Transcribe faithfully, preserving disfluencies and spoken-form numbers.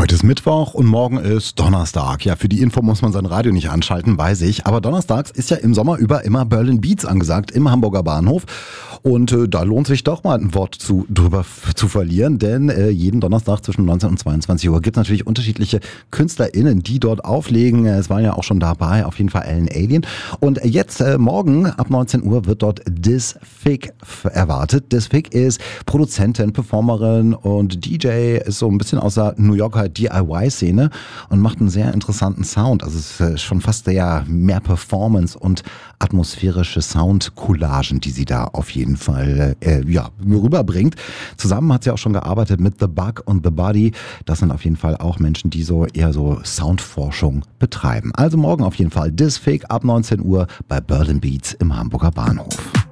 Heute ist Mittwoch und morgen ist Donnerstag. Ja, für die Info muss man sein Radio nicht anschalten, weiß ich. Aber donnerstags ist ja im Sommer über immer Berlin Beats angesagt im Hamburger Bahnhof. Und äh, da lohnt sich doch mal ein Wort zu, drüber f- zu verlieren, denn äh, jeden Donnerstag zwischen neunzehn und zweiundzwanzig Uhr gibt es natürlich unterschiedliche KünstlerInnen, die dort auflegen. Es waren ja auch schon dabei, auf jeden Fall Ellen Alien. Und jetzt äh, morgen ab neunzehn Uhr wird dort Disfig erwartet. Disfig ist Produzentin, Performerin und D J, ist so ein bisschen aus der New Yorker D I Y-Szene und macht einen sehr interessanten Sound. Also es ist schon fast sehr mehr Performance und atmosphärische Sound-Collagen, die sie da auf jeden Fall äh, ja, rüberbringt. Zusammen hat sie auch schon gearbeitet mit The Bug und The Body. Das sind auf jeden Fall auch Menschen, die so eher so Soundforschung betreiben. Also morgen auf jeden Fall Disfig ab neunzehn Uhr bei Berlin Beats im Hamburger Bahnhof.